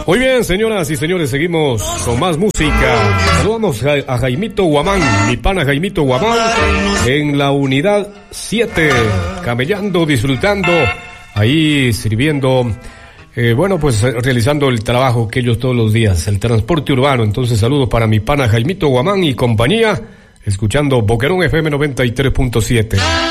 Muy bien, señoras y señores, seguimos con más música. Saludamos a Jaimito Guamán, mi pana Jaimito Guamán, en la unidad 7, camellando, disfrutando, ahí sirviendo, pues realizando el trabajo que ellos todos los días, el transporte urbano. Entonces, saludos para mi pana Jaimito Guamán y compañía, escuchando Boquerón FM 93.7.